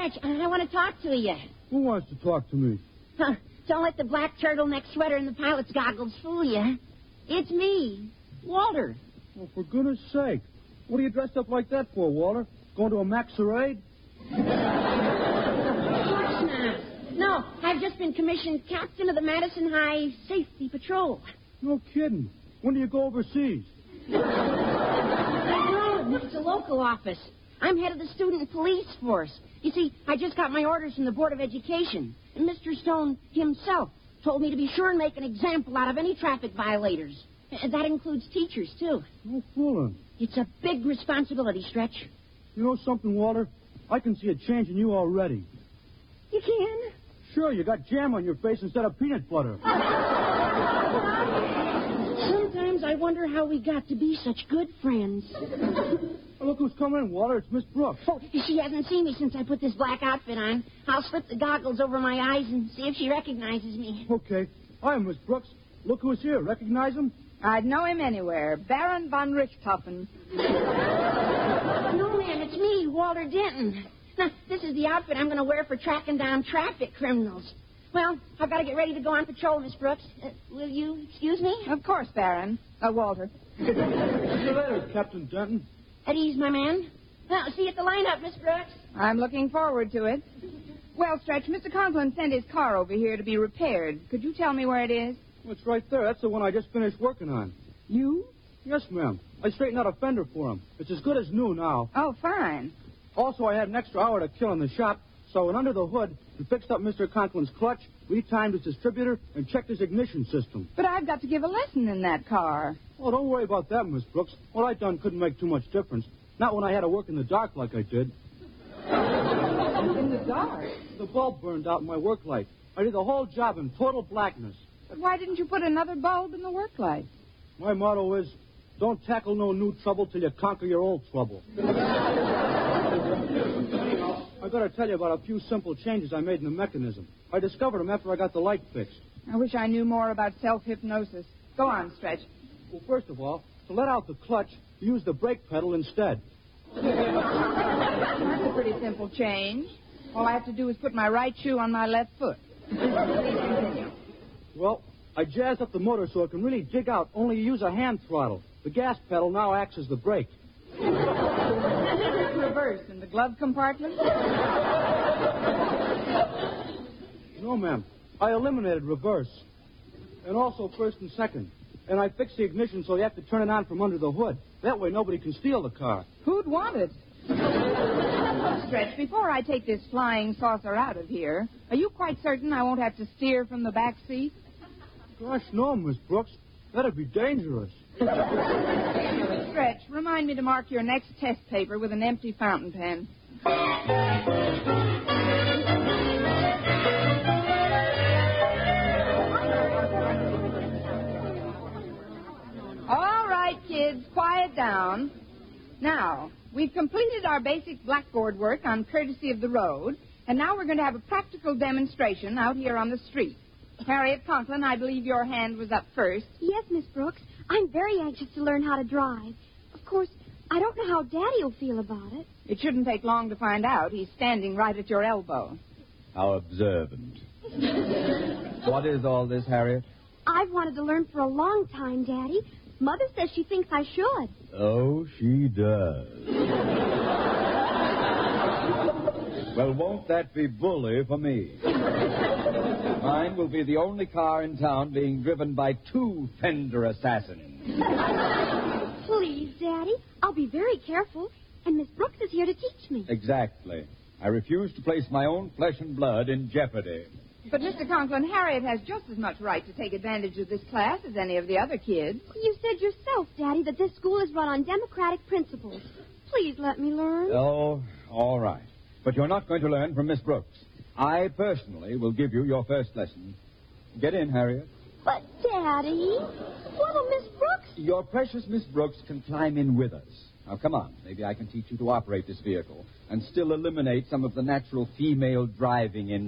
Stretch, I want to talk to you. Who wants to talk to me? Don't let the black turtleneck sweater and the pilot's goggles fool you. It's me, Walter. Oh, for goodness sake. What are you dressed up like that for, Walter? Going to a masquerade? Of course not. No, I've just been commissioned captain of the Madison High Safety Patrol. No kidding. When do you go overseas? No, it's a local office. I'm head of the student police force. You see, I just got my orders from the Board of Education. And Mr. Stone himself told me to be sure and make an example out of any traffic violators. That includes teachers, too. No fooling. It's a big responsibility, Stretch. You know something, Walter? I can see a change in you already. You can? Sure, you got jam on your face instead of peanut butter. Sometimes I wonder how we got to be such good friends. Oh, look who's coming in, Walter. It's Miss Brooks. Oh, she hasn't seen me since I put this black outfit on. I'll slip the goggles over my eyes and see if she recognizes me. Okay. Hi, Miss Brooks. Look who's here. Recognize him? I'd know him anywhere. Baron von Richthofen. No, ma'am, it's me, Walter Denton. Now, this is the outfit I'm going to wear for tracking down traffic criminals. Well, I've got to get ready to go on patrol, Miss Brooks. Will you excuse me? Of course, Baron. Walter. See you later, Captain Denton. At ease, my man. Well, see you at the lineup, Miss Brooks. I'm looking forward to it. Well, Stretch, Mr. Conklin sent his car over here to be repaired. Could you tell me where it is? Well, it's right there. That's the one I just finished working on. You? Yes, ma'am. I straightened out a fender for him. It's as good as new now. Oh, fine. Also, I had an extra hour to kill in the shop, so I went under the hood and fixed up Mr. Conklin's clutch, retimed his distributor, and checked his ignition system. But I've got to give a lesson in that car. Oh, don't worry about that, Miss Brooks. What I done couldn't make too much difference. Not when I had to work in the dark like I did. In the dark? The bulb burned out in my work light. I did the whole job in total blackness. But why didn't you put another bulb in the work light? My motto is, don't tackle no new trouble till you conquer your old trouble. I got to tell you about a few simple changes I made in the mechanism. I discovered them after I got the light fixed. I wish I knew more about self-hypnosis. Go on, Stretch. Well, first of all, to let out the clutch, use the brake pedal instead. That's a pretty simple change. All I have to do is put my right shoe on my left foot. Well, I jazzed up the motor so it can really dig out, only you use a hand throttle. The gas pedal now acts as the brake. Reverse in the glove compartment? No, ma'am. I eliminated reverse. And also first and second. And I fixed the ignition so you have to turn it on from under the hood. That way nobody can steal the car. Who'd want it? Stretch, before I take this flying saucer out of here, are you quite certain I won't have to steer from the back seat? Gosh, no, Miss Brooks. That'd be dangerous. Stretch, remind me to mark your next test paper with an empty fountain pen. All right, kids, quiet down. Now, we've completed our basic blackboard work on courtesy of the road, and now we're going to have a practical demonstration out here on the street. Harriet Conklin, I believe your hand was up first. Yes, Miss Brooks. I'm very anxious to learn how to drive. Of course, I don't know how Daddy will feel about it. It shouldn't take long to find out. He's standing right at your elbow. How observant. What is all this, Harriet? I've wanted to learn for a long time, Daddy. Mother says she thinks I should. Oh, she does. Well, won't that be bully for me? Mine will be the only car in town being driven by two fender assassins. Please, Daddy. I'll be very careful. And Miss Brooks is here to teach me. Exactly. I refuse to place my own flesh and blood in jeopardy. But, Mr. Conklin, Harriet has just as much right to take advantage of this class as any of the other kids. You said yourself, Daddy, that this school is run on democratic principles. Please let me learn. Oh, all right. But you're not going to learn from Miss Brooks. I personally will give you your first lesson. Get in, Harriet. But, Daddy, what'll Miss Brooks... Your precious Miss Brooks can climb in with us. Now, come on. Maybe I can teach you to operate this vehicle and still eliminate some of the natural female driving in